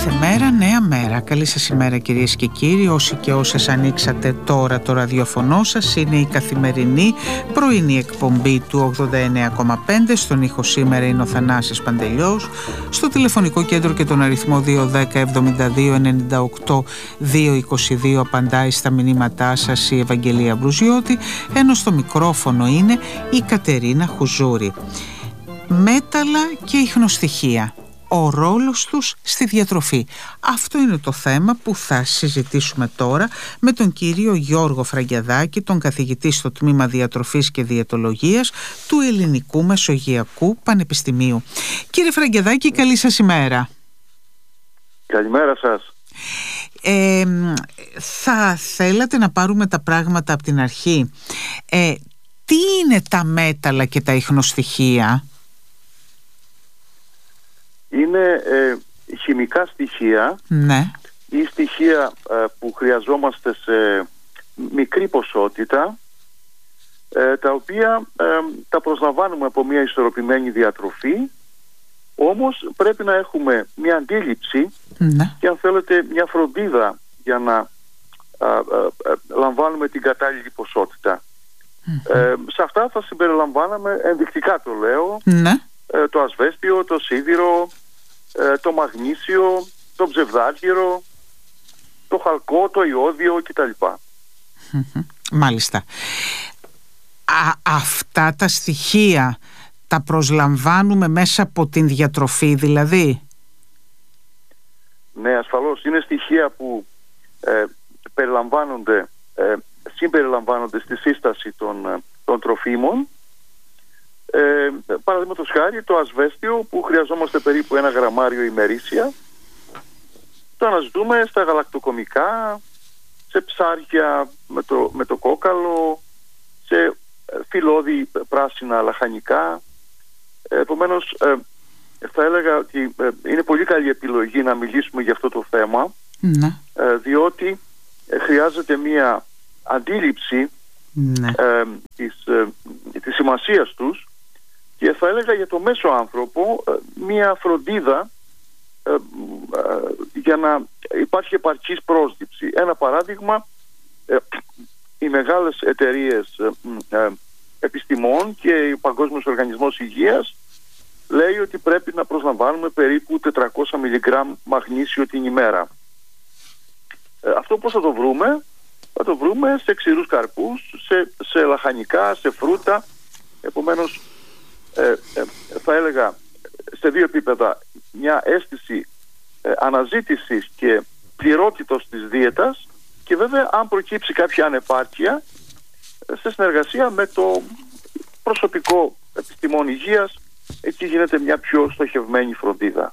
Κάθε μέρα νέα μέρα. Καλή σας ημέρα κυρίες και κύριοι. Όσοι και όσες ανοίξατε τώρα το ραδιοφωνό σας, είναι η καθημερινή πρωινή εκπομπή του 89,5. Στον ήχο σήμερα είναι ο Θανάσης Παντελιός. Στο τηλεφωνικό κέντρο και τον αριθμό 210 72 98 222 απαντάει στα μηνύματά σας η Ευαγγελία Μπρουζιώτη, ενώ στο μικρόφωνο είναι η Κατερίνα Χουζούρη. Μέταλλα και ιχνοστοιχεία. Ο ρόλος τους στη διατροφή. Αυτό είναι το θέμα που θα συζητήσουμε τώρα με τον κύριο Γιώργο Φραγκιαδάκη, τον καθηγητή στο Τμήμα Διατροφής και Διαιτολογίας του Ελληνικού Μεσογειακού Πανεπιστημίου. Κύριε Φραγκιαδάκη, καλή σας ημέρα. Καλημέρα σας. Θα θέλατε να πάρουμε τα πράγματα από την αρχή. Τι είναι τα μέταλλα και τα ιχνοστοιχεία? Είναι χημικά στοιχεία, ναι, ή στοιχεία που χρειαζόμαστε σε μικρή ποσότητα, τα οποία τα προσλαμβάνουμε από μια ισορροπημένη διατροφή, όμως πρέπει να έχουμε μια αντίληψη, ναι, και αν θέλετε μια φροντίδα για να λαμβάνουμε την κατάλληλη ποσότητα. Σε αυτά θα συμπεριλαμβάναμε, ενδεικτικά το λέω, ναι, το ασβέστιο, το σίδηρο, το μαγνήσιο, το ψευδάργυρο, το χαλκό, το ιώδιο κτλ. Μάλιστα. Αυτά τα στοιχεία τα προσλαμβάνουμε μέσα από την διατροφή δηλαδή? Ναι, ασφαλώς. Είναι στοιχεία που συμπεριλαμβάνονται στη σύσταση των τροφίμων. Παραδείγματος χάρη το ασβέστιο, που χρειαζόμαστε περίπου 1 γραμμάριο ημερήσια, το αναζητούμε στα γαλακτοκομικά, σε ψάρια με το κόκαλο, σε φυλλώδη πράσινα λαχανικά. Επομένως θα έλεγα ότι είναι πολύ καλή επιλογή να μιλήσουμε για αυτό το θέμα, ναι, διότι χρειάζεται μία αντίληψη, ναι, της σημασίας τους, και θα έλεγα για το μέσο άνθρωπο μία φροντίδα για να υπάρχει επαρκής πρόσληψη. Ένα παράδειγμα, οι μεγάλες εταιρείες επιστημών και ο Παγκόσμιος Οργανισμός Υγείας λέει ότι πρέπει να προσλαμβάνουμε περίπου 400 μιλιγκράμμ μαγνήσιο την ημέρα. Αυτό πώς θα το βρούμε? Θα το βρούμε σε ξηρούς καρπούς, σε λαχανικά, σε φρούτα. Επομένως θα έλεγα σε δύο επίπεδα: μια αίσθηση αναζήτησης και πληρότητος της δίαιτας, και βέβαια αν προκύψει κάποια ανεπάρκεια, σε συνεργασία με το προσωπικό επιστημών υγείας, εκεί γίνεται μια πιο στοχευμένη φροντίδα.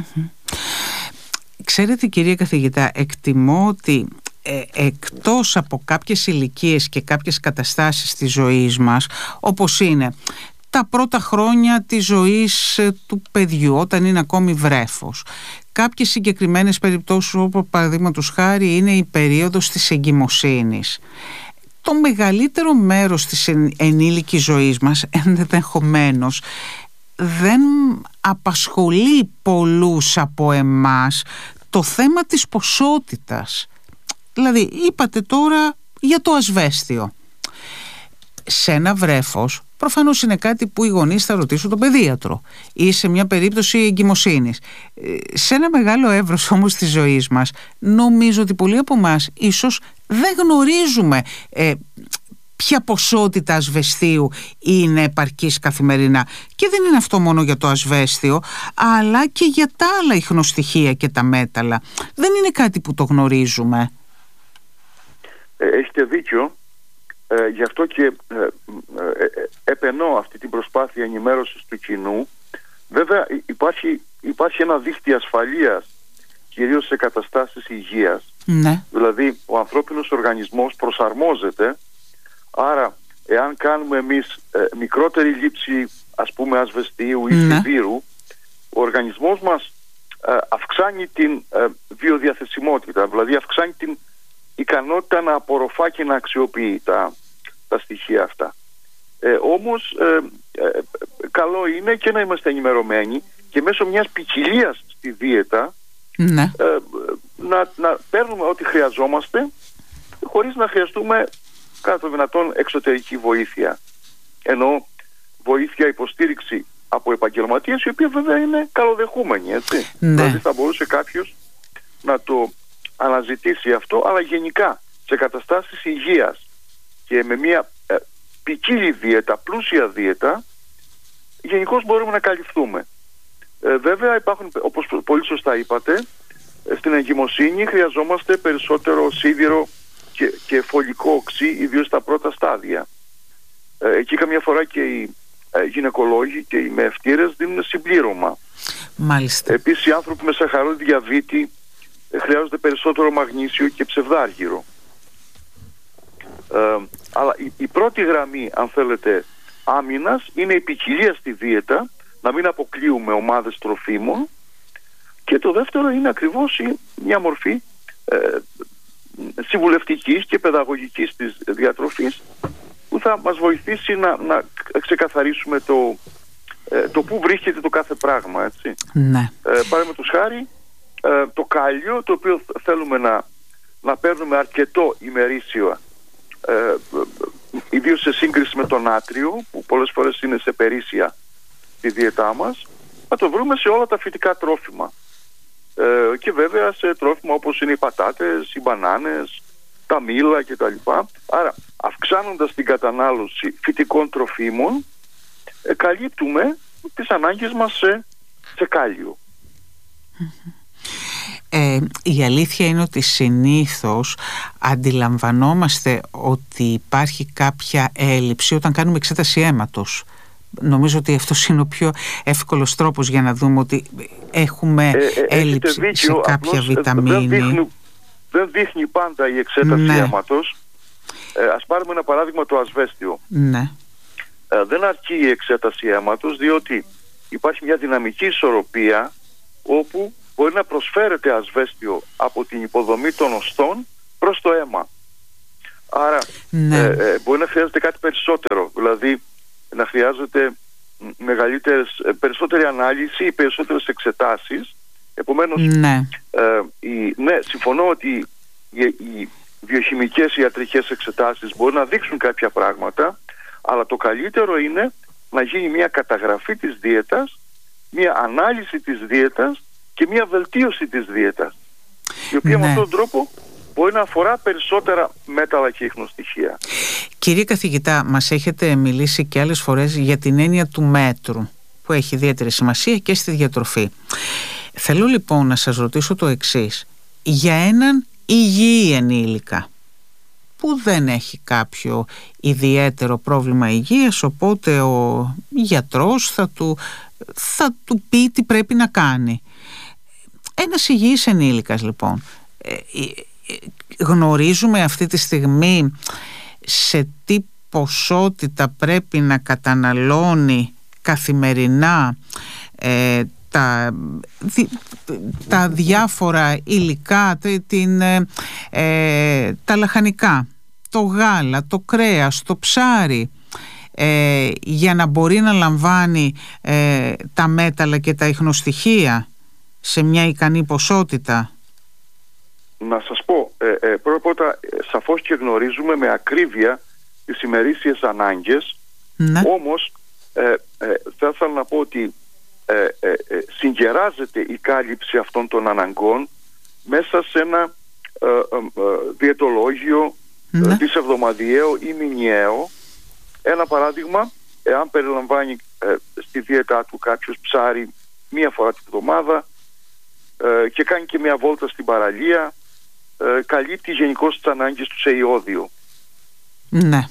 Ξέρετε κυρία καθηγητά, εκτιμώ ότι εκτός από κάποιες ηλικίες και κάποιες καταστάσεις της ζωής μας, όπως είναι τα πρώτα χρόνια της ζωής του παιδιού όταν είναι ακόμη βρέφος, κάποιες συγκεκριμένες περιπτώσεις όπως παραδείγματος χάρη είναι η περίοδος της εγκυμοσύνης, το μεγαλύτερο μέρος της ενήλικης ζωής μας ενδεχομένως δεν απασχολεί πολλούς από εμάς το θέμα της ποσότητας. Δηλαδή είπατε τώρα για το ασβέστιο. Σε ένα βρέφος προφανώς είναι κάτι που οι γονείς θα ρωτήσουν τον παιδίατρο, ή σε μια περίπτωση εγκυμοσύνης. Σε ένα μεγάλο εύρος όμως της ζωής μας, νομίζω ότι πολλοί από εμάς ίσως δεν γνωρίζουμε ποια ποσότητα ασβεστίου είναι επαρκής καθημερινά. Και δεν είναι αυτό μόνο για το ασβέστιο, αλλά και για τα άλλα ιχνοστοιχεία και τα μέταλλα. Δεν είναι κάτι που το γνωρίζουμε. Έχετε δίκιο. Γι' αυτό και επενώ αυτή την προσπάθεια ενημέρωσης του κοινού. Βέβαια υπάρχει ένα δίχτυ ασφαλείας, κυρίως σε καταστάσεις υγείας. Ναι. Δηλαδή ο ανθρώπινος οργανισμός προσαρμόζεται, άρα εάν κάνουμε εμείς μικρότερη λήψη, ας πούμε, ασβεστίου ή σιδήρου, ο οργανισμός μας αυξάνει την βιοδιαθεσιμότητα, δηλαδή αυξάνει την ικανότητα να απορροφά και να αξιοποιεί τα στοιχεία αυτά. Όμως καλό είναι και να είμαστε ενημερωμένοι, και μέσω μιας ποικιλίας στη δίαιτα Ναι. Να παίρνουμε ό,τι χρειαζόμαστε χωρίς να χρειαστούμε κατά το δυνατόν εξωτερική βοήθεια. Ενώ βοήθεια, υποστήριξη από επαγγελματίες, οι οποίοι βέβαια είναι καλοδεχούμενοι, έτσι. Ναι. Δηλαδή θα μπορούσε κάποιος να το αναζητήσει αυτό, αλλά γενικά σε καταστάσεις υγείας και με μια ποικίλη δίαιτα, πλούσια δίαιτα, γενικώς μπορούμε να καλυφθούμε. Βέβαια υπάρχουν, όπως πολύ σωστά είπατε, στην εγκυμοσύνη χρειαζόμαστε περισσότερο σίδηρο και φωλικό οξύ, ιδίως στα πρώτα στάδια. Εκεί καμιά φορά και οι γυναικολόγοι και οι μεευτήρες δίνουν συμπλήρωμα. Μάλιστα. Επίσης οι άνθρωποι με σαχαρόδι διαβήτη χρειάζονται περισσότερο μαγνήσιο και ψευδάργυρο. Αλλά η πρώτη γραμμή, αν θέλετε, άμυνας είναι η ποικιλία στη δίαιτα, να μην αποκλείουμε ομάδες τροφίμων, και το δεύτερο είναι ακριβώς μια μορφή συμβουλευτικής και παιδαγωγικής της διατροφής, που θα μας βοηθήσει να ξεκαθαρίσουμε το πού βρίσκεται το κάθε πράγμα, έτσι. Ναι. Παραδείγματος χάρη, το κάλιο, το οποίο θέλουμε να παίρνουμε αρκετό ημερήσιο, ιδίως σε σύγκριση με το νάτριο, που πολλές φορές είναι σε περίσσια στη δίαιτά μας, θα το βρούμε σε όλα τα φυτικά τρόφιμα. Και βέβαια σε τρόφιμα όπως είναι οι πατάτες, οι μπανάνες, τα μήλα κτλ. Άρα, αυξάνοντας την κατανάλωση φυτικών τροφίμων, καλύπτουμε τις ανάγκες μας σε κάλιο. Η αλήθεια είναι ότι συνήθως αντιλαμβανόμαστε ότι υπάρχει κάποια έλλειψη όταν κάνουμε εξέταση αίματος. Νομίζω ότι αυτός είναι ο πιο εύκολος τρόπος για να δούμε ότι έχουμε έλλειψη σε κάποια βιταμίνη. Δεν δείχνει πάντα η εξέταση αίματος. Ας πάρουμε ένα παράδειγμα, το ασβέστιο. Ναι. Δεν αρκεί η εξέταση αίματος, διότι υπάρχει μια δυναμική ισορροπία όπου μπορεί να προσφέρεται ασβέστιο από την υποδομή των οστών προς το αίμα. Άρα μπορεί να χρειάζεται κάτι περισσότερο, δηλαδή να χρειάζεται περισσότερη ανάλυση ή περισσότερες εξετάσεις. Επομένως, συμφωνώ ότι οι βιοχημικές ιατρικές εξετάσεις μπορούν να δείξουν κάποια πράγματα, αλλά το καλύτερο είναι να γίνει μια καταγραφή της δίαιτας, μια ανάλυση της δίαιτας και μια βελτίωση της δίαιτας, η οποία με αυτόν τον τρόπο μπορεί να αφορά περισσότερα μέταλλα και ιχνοστοιχεία. Κύριε καθηγητά, μας έχετε μιλήσει και άλλες φορές για την έννοια του μέτρου, που έχει ιδιαίτερη σημασία και στη διατροφή. Θέλω λοιπόν να σας ρωτήσω το εξής. Για έναν υγιή ενήλικα που δεν έχει κάποιο ιδιαίτερο πρόβλημα υγείας, οπότε ο γιατρός θα του πει τι πρέπει να κάνει. Ένας υγιής ενήλικας λοιπόν, γνωρίζουμε αυτή τη στιγμή σε τι ποσότητα πρέπει να καταναλώνει καθημερινά τα διάφορα υλικά, τα λαχανικά, το γάλα, το κρέας, το ψάρι, για να μπορεί να λαμβάνει τα μέταλλα και τα ιχνοστοιχεία σε μια ικανή ποσότητα? Να σας πω, πρώτα σαφώς και γνωρίζουμε με ακρίβεια τις ημερήσιες ανάγκες, όμως θα ήθελα να πω ότι συγκεράζεται η κάλυψη αυτών των αναγκών μέσα σε ένα διαιτολόγιο δισεβδομαδιαίο ή μηνιαίο. Ένα παράδειγμα, εάν περιλαμβάνει στη δίαιτά του κάποιος ψάρι μία φορά την εβδομάδα και κάνει και μία βόλτα στην παραλία, καλύπτει γενικώς τις ανάγκες του σε ιόδιο. Ναι.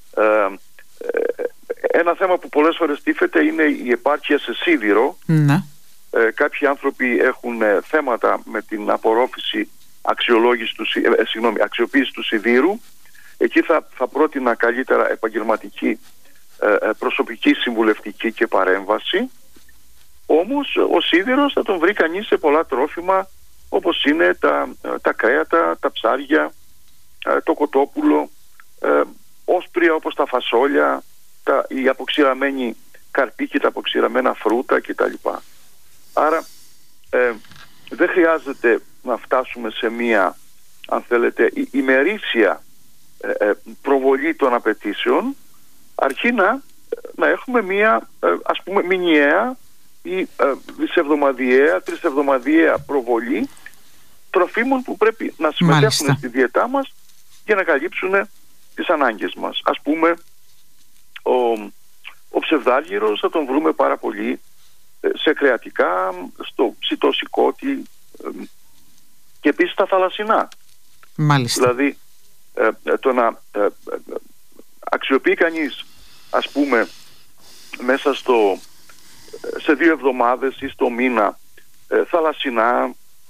Ένα θέμα που πολλές φορές τίθεται είναι η επάρκεια σε σίδηρο. Ναι. Κάποιοι άνθρωποι έχουν θέματα με την απορρόφηση αξιοποίηση του σιδήρου. Εκεί θα πρότεινα καλύτερα επαγγελματική προσωπική συμβουλευτική και παρέμβαση. Όμως ο σίδηρος θα τον βρει κανείς σε πολλά τρόφιμα, όπως είναι τα κρέατα, τα ψάρια, το κοτόπουλο, όσπρια όπως τα φασόλια, οι αποξηραμένοι καρποί και τα αποξηραμένα φρούτα κτλ. Άρα δεν χρειάζεται να φτάσουμε σε μία, αν θέλετε, ημερήσια προβολή των απαιτήσεων, αρκεί να έχουμε μία, ας πούμε, μηνιαία ή δισεβδομαδιαία, τρισεβδομαδιαία προβολή τροφίμων που πρέπει να συμμετέχουν στη διαιτά μας για να καλύψουν τις ανάγκες μας. Ας πούμε, ο ψευδάργυρος θα τον βρούμε πάρα πολύ σε κρεατικά, στο ψητό σηκώτη και επίσης στα θαλασσινά. Μάλιστα. Δηλαδή το να αξιοποιεί κανείς, ας πούμε, μέσα σε 2 εβδομάδες ή στο μήνα θαλασσινά,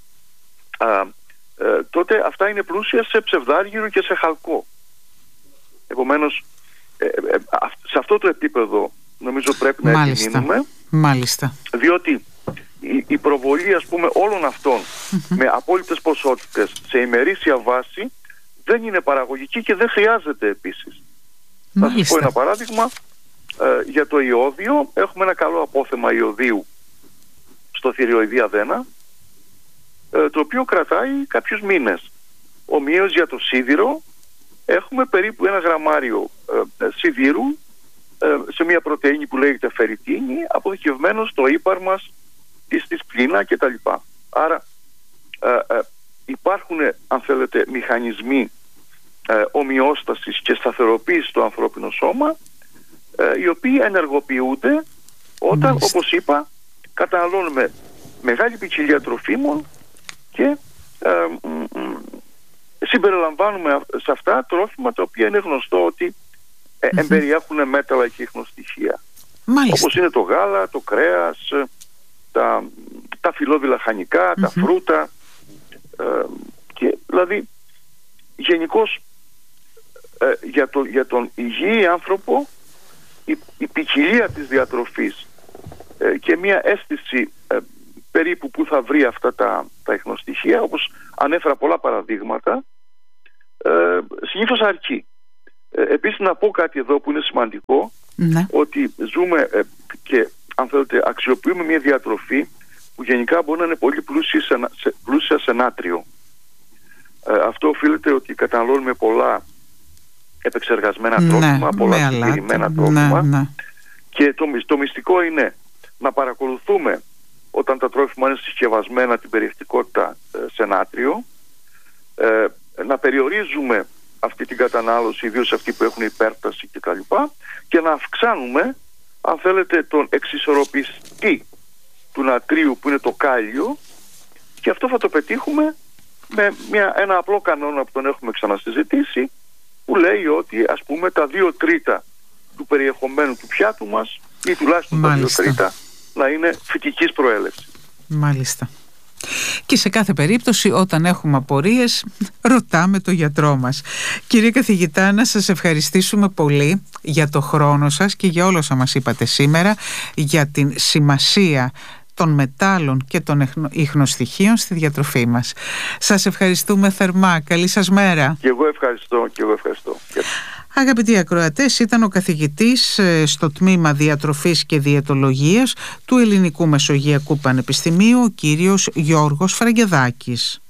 τότε αυτά είναι πλούσια σε ψευδάργυρο και σε χαλκό. Επομένως, σε αυτό το επίπεδο νομίζω πρέπει να επιμείνουμε. Μάλιστα. Διότι η προβολή, ας πούμε, όλων αυτών με απόλυτες ποσότητες σε ημερήσια βάση δεν είναι παραγωγική και δεν χρειάζεται επίσης. Θα σας πω ένα παράδειγμα. Για το ιώδιο έχουμε ένα καλό απόθεμα ιωδίου στο θηριοειδή αδένα, το οποίο κρατάει κάποιους μήνες. Ομοίως για το σίδηρο έχουμε περίπου 1 γραμμάριο σιδήρου σε μια πρωτεΐνη που λέγεται φερριτίνη, αποθηκευμένο στο ύπαρ μας ή στη σπλήνα κτλ. Άρα υπάρχουν, αν θέλετε, μηχανισμοί ομοιόστασης και σταθεροποίησης στο ανθρώπινο σώμα, οι οποίοι ενεργοποιούνται όταν, όπως είπα, καταναλώνουμε μεγάλη ποικιλία τροφίμων και συμπεριλαμβάνουμε σε αυτά τρόφιμα τα οποία είναι γνωστό ότι εμπεριέχουν μέταλλα και ιχνοστοιχεία. Όπως είναι το γάλα, το κρέας, τα φυλλώδη λαχανικά, τα φρούτα, και δηλαδή γενικώς για τον υγιή άνθρωπο η ποικιλία της διατροφής και μια αίσθηση περίπου που θα βρει αυτά τα ιχνοστοιχεία, όπως ανέφερα πολλά παραδείγματα, συνήθως αρκεί. Επίσης να πω κάτι εδώ που είναι σημαντικό, ότι ζούμε και, αν θέλετε, αξιοποιούμε μια διατροφή που γενικά μπορεί να είναι πολύ πλούσια σε νάτριο. Αυτό οφείλεται ότι καταναλώνουμε πολλά επεξεργασμένα τρόφιμα, πολλά συντηρημένα τρόφιμα, και το μυστικό είναι να παρακολουθούμε όταν τα τρόφιμα είναι συσκευασμένα την περιεκτικότητα σε νάτριο, να περιορίζουμε αυτή την κατανάλωση, ιδίως αυτοί που έχουν υπέρταση κτλ, και να αυξάνουμε, αν θέλετε, τον εξισορροπιστή του νατρίου που είναι το κάλιο, και αυτό θα το πετύχουμε με ένα απλό κανόνα που τον έχουμε ξανασυζητήσει, που λέει ότι, ας πούμε, τα 2/3 του περιεχομένου του πιάτου μας, ή τουλάχιστον τα 2/3, να είναι φυτικής προέλευσης. Μάλιστα. Και σε κάθε περίπτωση, όταν έχουμε απορίες, ρωτάμε το γιατρό μας. Κύριε καθηγητά, να σας ευχαριστήσουμε πολύ για το χρόνο σας και για όλα όσα μας είπατε σήμερα, για την σημασία των μετάλλων και των ιχνοστοιχείων στη διατροφή μας. Σας ευχαριστούμε θερμά. Καλή σας μέρα. Και εγώ ευχαριστώ. Αγαπητοί ακροατές, ήταν ο καθηγητής στο τμήμα Διατροφής και Διαιτολογίας του Ελληνικού Μεσογειακού Πανεπιστημίου, ο κύριος Γιώργος Φραγκεδάκης.